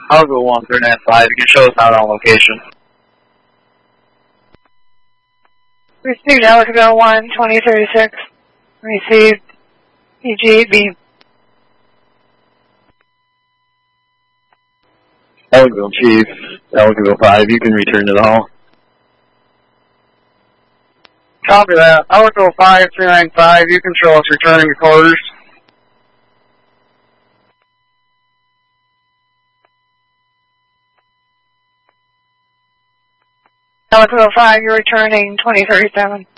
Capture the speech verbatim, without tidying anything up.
I'll go one three nine five. You can show us out on location. Received Ellicottville one, twenty thirty-six. Received E G B. Ellicottville Chief, Ellicottville five, you can return to the hall. Copy that. Ellicottville five, three nine five, you can show us returning to quarters. Ellicottville five, you're returning twenty thirty-seven.